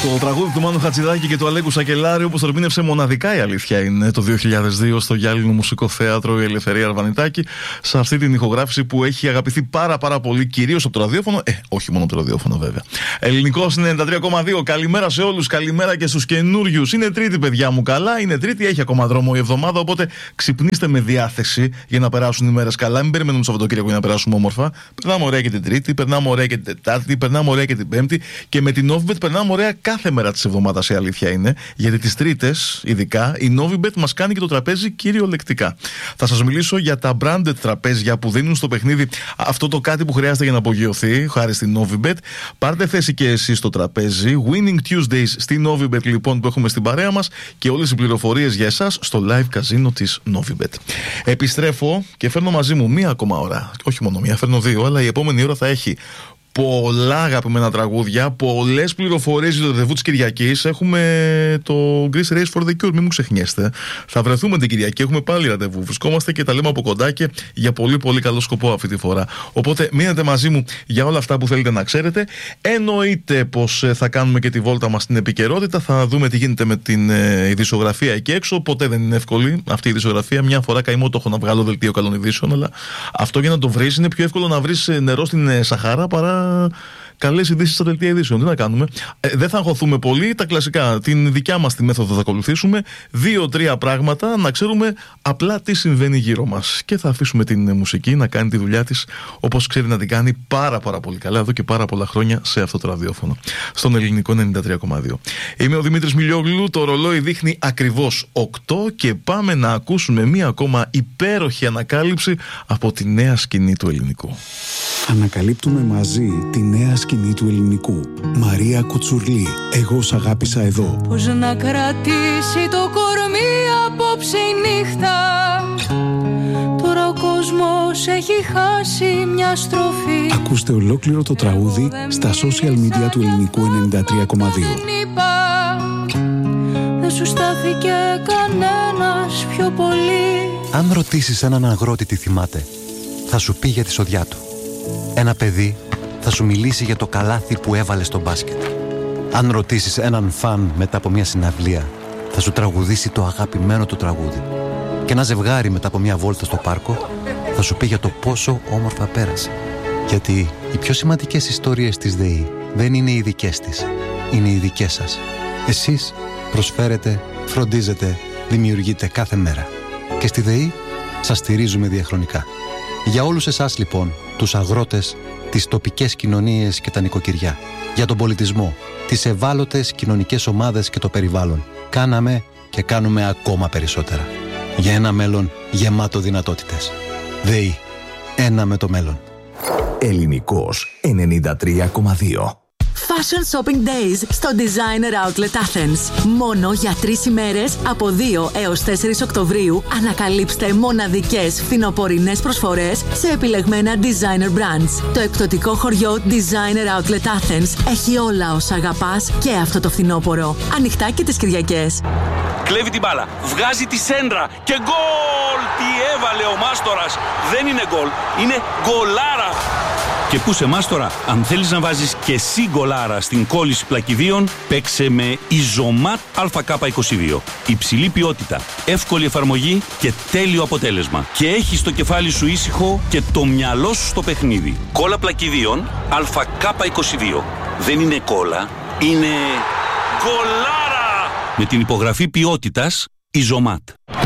Το τραγούδι του Μάνου Χατζηδάκη και του Αλέκου Σακελάρη, όπως το ερμήνευσε μοναδικά, η αλήθεια είναι, το 2002 στο Γυάλινο Μουσικό Θέατρο η Ελευθερία Αρβανιτάκη, σε αυτή την ηχογράφηση που έχει αγαπηθεί πάρα πολύ, κυρίως από το ραδιόφωνο. Όχι μόνο από το ραδιόφωνο, βέβαια. Ελληνικός 93,2. Καλημέρα σε όλους, καλημέρα και στους καινούριους. Είναι Τρίτη, παιδιά μου, καλά. Είναι Τρίτη, έχει ακόμα δρόμο η εβδομάδα, οπότε ξυπνήστε με διάθεση για να περάσουν οι μέρες καλά. Μην περιμένουμε το Σαββατοκύριακο για να περάσουμε όμορφα. Περνάμε ωραία και την Τρίτη, περνάμε ωραία και την Τετάρτη, περνάμε ωραία και την Πέμπτη και με την Novibet περνάμε ωραία κάθε μέρα της εβδομάδας, η αλήθεια είναι. Γιατί τις Τρίτες, ειδικά, η Novibet μας κάνει και το τραπέζι κυριολεκτικά. Θα σας μιλήσω για τα branded τραπέζια που δίνουν στο παιχνίδι αυτό το κάτι που χρειάζεται για να απογειωθεί, χάρη στην Novibet. Πάρτε θέση και εσείς στο τραπέζι. Winning Tuesdays στη Novibet, λοιπόν, που έχουμε στην παρέα μας και όλες οι πληροφορίες για εσάς στο live καζίνο της Novibet. Επιστρέφω και φέρνω μαζί μου μία ακόμα ώρα. Όχι μόνο μία, φέρνω δύο, αλλά η επόμενη ώρα θα έχει πολλά αγαπημένα τραγούδια, πολλές πληροφορίες για το ραντεβού της Κυριακής. Έχουμε το Greece Race for the Cure, μην μου ξεχνιέστε. Θα βρεθούμε την Κυριακή, έχουμε πάλι ραντεβού. Βρισκόμαστε και τα λέμε από κοντά και για πολύ καλό σκοπό αυτή τη φορά. Οπότε μείνετε μαζί μου για όλα αυτά που θέλετε να ξέρετε. Εννοείται πως θα κάνουμε και τη βόλτα μας στην επικαιρότητα. Θα δούμε τι γίνεται με την ειδησιογραφία εκεί έξω. Ποτέ δεν είναι εύκολη αυτή η ειδησιογραφία. Μια φορά καημό το έχω να βγάλω δελτίο καλών ειδήσεων, αλλά αυτό για να το βρεις είναι πιο εύκολο να βρεις νερό στην Σαχάρα παρά καλές ειδήσεις στα δελτία ειδήσεων. Τι να κάνουμε. Δεν θα αγχωθούμε πολύ. Τα κλασικά, την δικιά μας τη μέθοδο θα ακολουθήσουμε. 2-3 πράγματα να ξέρουμε απλά τι συμβαίνει γύρω μας. Και θα αφήσουμε την μουσική να κάνει τη δουλειά της όπως ξέρει να την κάνει πάρα πολύ καλά εδώ και πάρα πολλά χρόνια σε αυτό το ραδιόφωνο. Στον Ελληνικό 93,2. Είμαι ο Δημήτρης Μιλιόγλου. Το ρολόι δείχνει ακριβώς 8 και πάμε να ακούσουμε μία ακόμα υπέροχη ανακάλυψη από τη νέα σκηνή του ελληνικού. Ανακαλύπτουμε μαζί τη νέα σκηνή του ελληνικού. Μαρία Κουτσουρλή, εγώ σ' αγάπησα εδώ. Πώς να κρατήσει το κορμί απόψε η νύχτα. Τώρα ο κόσμος έχει χάσει μια στροφή. Ακούστε ολόκληρο το τραγούδι στα social media του ελληνικού 93,2. Δεν σου στάθηκε κανένας πιο πολύ. Αν ρωτήσεις έναν αγρότη τι θυμάται, θα σου πει για τη σοδιά του. Ένα παιδί θα σου μιλήσει για το καλάθι που έβαλε στο μπάσκετ. Αν ρωτήσεις έναν φαν μετά από μια συναυλία, θα σου τραγουδήσει το αγαπημένο του τραγούδι. Και ένα ζευγάρι μετά από μια βόλτα στο πάρκο θα σου πει για το πόσο όμορφα πέρασε. Γιατί οι πιο σημαντικές ιστορίες της ΔΕΗ δεν είναι οι δικές της, είναι οι δικές σας. Εσείς προσφέρετε, φροντίζετε, δημιουργείτε κάθε μέρα. Και στη ΔΕΗ σας στηρίζουμε διαχρονικά. Για όλους εσάς λοιπόν, τους αγρότες, τις τοπικές κοινωνίες και τα νοικοκυριά, για τον πολιτισμό, τις ευάλωτες κοινωνικές ομάδες και το περιβάλλον, κάναμε και κάνουμε ακόμα περισσότερα. Για ένα μέλλον γεμάτο δυνατότητες. ΔΕΗ. Ένα με το μέλλον. Ελληνικός 93,2. Fashion Shopping Days στο Designer Outlet Athens. Μόνο για 3 ημέρες από 2 έως 4 Οκτωβρίου ανακαλύψτε μοναδικές φθινοπορεινές προσφορές σε επιλεγμένα designer brands. Το εκπτωτικό χωριό Designer Outlet Athens έχει όλα όσα αγαπάς και αυτό το φθινόπωρο. Ανοιχτά και τις Κυριακές. Κλέβει την μπάλα, βγάζει τη σέντρα και γκολ! Τι έβαλε ο Μάστορας! Δεν είναι γκολ, είναι γκολάρα! Και πού σε Μάστορα, αν θέλεις να βάζεις και εσύ γκολάρα στην κόλληση πλακιδίων, παίξε με Ιζωμάτ ΑΚ22. Υψηλή ποιότητα, εύκολη εφαρμογή και τέλειο αποτέλεσμα. Και έχεις το κεφάλι σου ήσυχο και το μυαλό σου στο παιχνίδι. Κόλλα πλακιδίων ΑΚ22. Δεν είναι κόλλα, είναι γκολάρα! Με την υπογραφή ποιότητας Ιζωμάτ.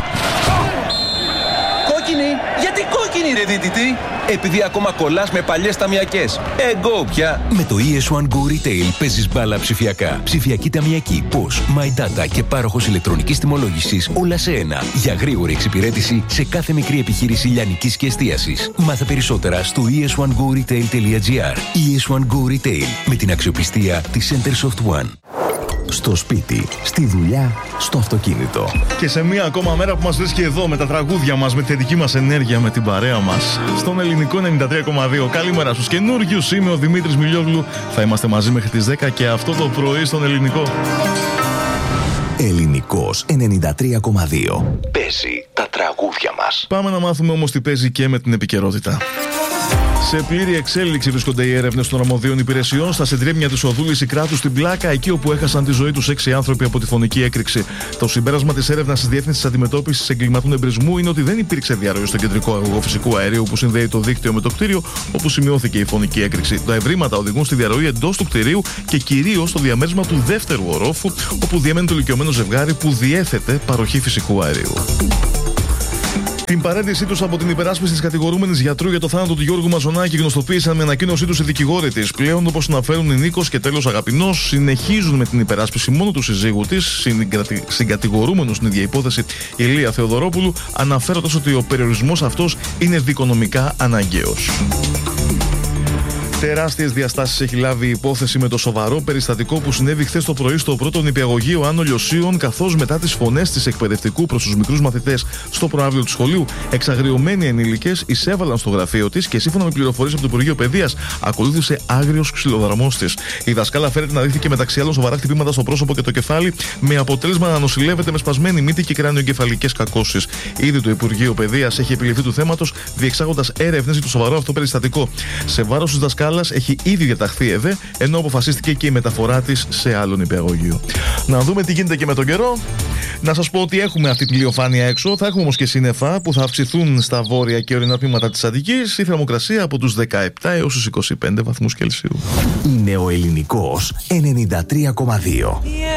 Κόκκινη! Γιατί κόκκινη ρε δίτητη? Επειδή ακόμα κολλάς με παλιές ταμιακές. Εγώ πια. Με το ES1 Go Retail παίζεις μπάλα ψηφιακά. Ψηφιακή ταμιακή, POS, My Data και πάροχος ηλεκτρονικής τιμολόγησης, όλα σε ένα. Για γρήγορη εξυπηρέτηση σε κάθε μικρή επιχείρηση λιανικής και εστίασης. Μάθε περισσότερα στο es1goretail.gr. ES1 Go Retail, με την αξιοπιστία της Centersoft One. Στο σπίτι, στη δουλειά, στο αυτοκίνητο. Και σε μία ακόμα μέρα που μας βρίσκει εδώ με τα τραγούδια μας, με τη θετική μας ενέργεια, με την παρέα μας, στον Ελληνικό 93,2. Καλημέρα στους καινούριους, είμαι ο Δημήτρης Μιλιόγλου. Θα είμαστε μαζί μέχρι τις 10 και αυτό το πρωί στον Ελληνικό. Ελληνικός 93,2. Παίζει τα τραγούδια μας. Πάμε να μάθουμε όμως τι παίζει και με την επικαιρότητα. Σε πλήρη εξέλιξη βρίσκονται οι έρευνες των αρμοδίων υπηρεσιών στα συντρίμμια της οδού Λυσικράτου στην Πλάκα, εκεί όπου έχασαν τη ζωή τους 6 άνθρωποι από τη φωνική έκρηξη. Το συμπέρασμα της έρευνας της Διεύθυνσης Αντιμετώπισης Εγκλημάτων Εμπρισμού είναι ότι δεν υπήρξε διαρροή στο κεντρικό αγωγό φυσικού αερίου που συνδέει το δίκτυο με το κτίριο όπου σημειώθηκε η φωνική έκρηξη. Τα ευρήματα οδηγούν στη διαρροή εντός του κτηρίου και κυρίως στο διαμέρισμα του δεύτερου ορόφου, όπου διαμένει το ηλικιωμένο ζευγάρι που διέθετε παροχή φυσικού αερίου. Την παρέτησή τους από την υπεράσπιση της κατηγορούμενης γιατρού για το θάνατο του Γιώργου Μαζονάκη γνωστοποίησαν με ανακοίνωσή τους οι δικηγόροι της. Πλέον, όπως αναφέρουν η Νίκος και τέλος Αγαπηνός, συνεχίζουν με την υπεράσπιση μόνο του συζύγου της, συγκατηγορούμενου στην ίδια υπόθεση Ηλία Θεοδωρόπουλου, αναφέροντας ότι ο περιορισμός αυτός είναι δικονομικά αναγκαίος. Τεράστιες διαστάσεις έχει λάβει η υπόθεση με το σοβαρό περιστατικό που συνέβη χθες το πρωί στο πρώτο νηπιαγωγείο Άνω Λιωσίων, καθώς μετά τις φωνές της εκπαιδευτικού προς τους μικρούς μαθητές στο προαύλιο του σχολείου, εξαγριωμένοι ενήλικες εισέβαλαν στο γραφείο της και σύμφωνα με πληροφορίες από το Υπουργείο Παιδείας, ακολούθησε άγριος ξυλοδαρμός της. Η δασκάλα φέρεται να δείχθηκε μεταξύ άλλων σοβαρά χτυπήματα στο πρόσωπο και το κεφάλι, με αποτέλεσμα να νοσηλεύεται με σπασμένη μύτη και κρανιογκεφαλικές κακώσεις. Ήδη το Υπουργείο Παιδείας έχει επιληφθεί του θέματος, διεξάγοντας έρευνες για το σοβαρό αυτό περιστατικό. Σε βάρος της δασκάλας έχει ήδη διαταχθεί ΕΔΕ, ενώ αποφασίστηκε και η μεταφορά της σε άλλο νηπιαγωγείο. Να δούμε τι γίνεται και με τον καιρό. Να σας πω ότι έχουμε αυτή τη ηλιοφάνεια έξω, θα έχουμε όμως και σύννεφα που θα αυξηθούν στα βόρεια και ορεινά τμήματα της Αττικής. Η θερμοκρασία από τους 17 έως τους 25 βαθμούς Κελσίου. Είναι ο Ελληνικός 93,2.